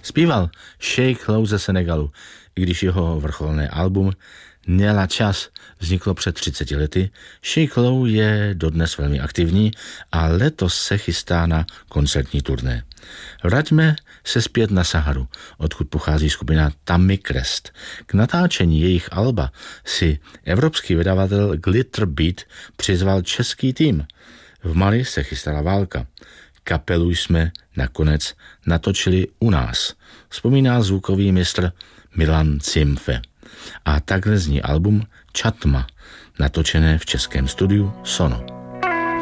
Zpíval Sheikh Low ze Senegalu, i když jeho vrcholné album Nela čas vzniklo před 30 lety. Sheikh Low je dodnes velmi aktivní a letos se chystá na koncertní turné. Vraťme se zpět na Saharu, odkud pochází skupina Tammy Crest. K natáčení jejich alba si evropský vydavatel Glitter Beat přizval český tým. V Mali se chystala válka. Kapelu jsme nakonec natočili u nás, vzpomíná zvukový mistr Milan Cimfe. A takhle zní album Čatma, natočené v českém studiu Sono.